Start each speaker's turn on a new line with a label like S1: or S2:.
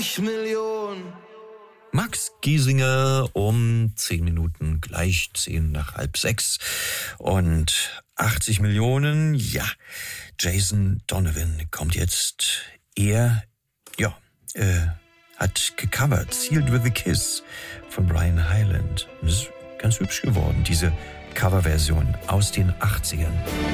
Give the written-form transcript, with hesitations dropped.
S1: Million.
S2: Max Giesinger um 10 Minuten gleich 5:10. Und 80 Millionen, ja, Jason Donovan kommt jetzt. Er, hat gecovert Sealed with a Kiss von Brian Hyland. Das ist ganz hübsch geworden, diese Coverversion aus den 80ern.